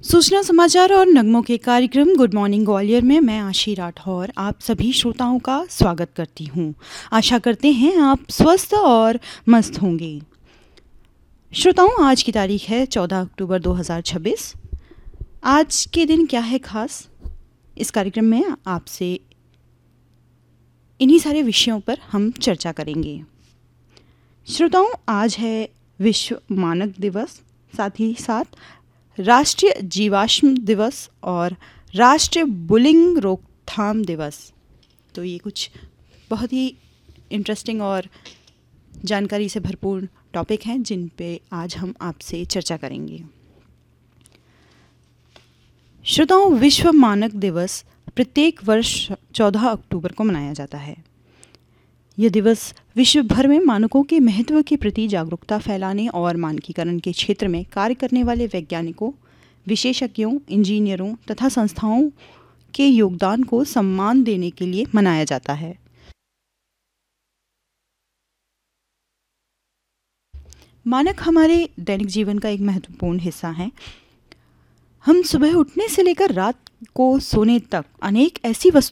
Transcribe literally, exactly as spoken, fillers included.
सूचना समाचार और नगमों के कार्यक्रम गुड मॉर्निंग ग्वालियर में मैं आशी राठौर आप सभी श्रोताओं का स्वागत करती हूँ। आशा करते हैं आप स्वस्थ और मस्त होंगे। श्रोताओं, आज की तारीख है चौदह अक्टूबर दो हज़ार छब्बीस। आज के दिन क्या है खास, इस कार्यक्रम में आपसे इन्हीं सारे विषयों पर हम चर्चा करेंगे। श्रोताओं, आज है विश्व मानक दिवस, साथ ही साथ राष्ट्रीय जीवाश्म दिवस और राष्ट्रीय बुलिंग रोकथाम दिवस। तो ये कुछ बहुत ही इंटरेस्टिंग और जानकारी से भरपूर टॉपिक हैं जिन पे आज हम आपसे चर्चा करेंगे। श्रोताओं, विश्व मानक दिवस प्रत्येक वर्ष चौदह अक्टूबर को मनाया जाता है। यह दिवस विश्व भर में मानकों के महत्व के प्रति जागरूकता फैलाने और मानकीकरण के क्षेत्र में कार्य करने वाले वैज्ञानिकों, विशेषज्ञों, इंजीनियरों तथा संस्थाओं के योगदान को सम्मान देने के लिए मनाया जाता है। मानक हमारे दैनिक जीवन का एक महत्वपूर्ण हिस्सा है। हम सुबह उठने से लेकर रात को सोने तक अनेक ऐसी वस्तु